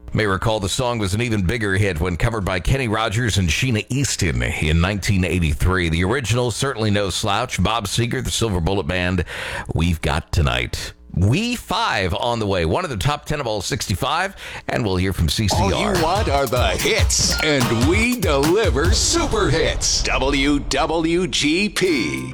May recall the song was an even bigger hit when covered by Kenny Rogers and Sheena Easton in 1983. The original, certainly no slouch. Bob Seger, the Silver Bullet Band, We've Got Tonight. We 5 on the way. One of the top 10 of all 65, and we'll hear from CCR. All you want are the hits, and we deliver super hits. WWGP.